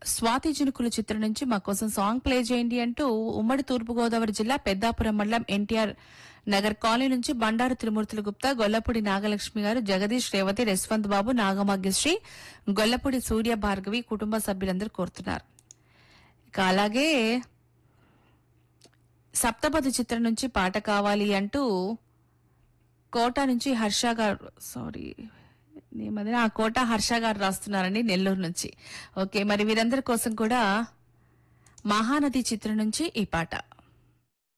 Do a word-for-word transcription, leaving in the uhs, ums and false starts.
స్వాతి చినుకుల చిత్రం నుంచి మా కోసం సాంగ్ ప్లే చేయండి అంటూ ఉమ్మడి తూర్పుగోదావరి జిల్లా పెద్దాపురం మండలం ఎన్టీఆర్ నగర్ కాలనీ నుంచి బండారు త్రిమూర్తుల గుప్తా, గొల్లపూడి నాగలక్ష్మి గారు, జగదీష్, రేవతి, యశ్వంత్ బాబు, నాగమగ్యశ్రీ, గొల్లపూడి సూర్య భార్గవి కుటుంబ సభ్యులందరూ కోరుతున్నారు. ఇక అలాగే సప్తపది చిత్రం నుంచి పాట కావాలి అంటూ కోట నుంచి హర్ష గారు సారీ నేమది ఆ కోట హర్ష గారు రాస్తున్నారండి నెల్లూరు నుంచి. ఓకే, మరి వీరందరి కోసం కూడా మహానది చిత్రం నుంచి ఈ పాట.